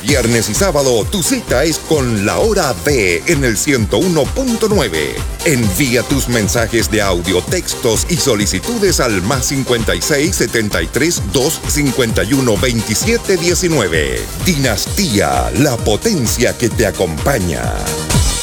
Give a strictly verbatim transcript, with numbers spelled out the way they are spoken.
viernes y sábado tu cita es con La Hora B en el ciento uno punto nueve. Envía tus mensajes de audio, textos y solicitudes al más cincuenta y seis, setenta y tres, dos, cincuenta y uno, veintisiete, diecinueve. Dinastía, la potencia que te acompaña.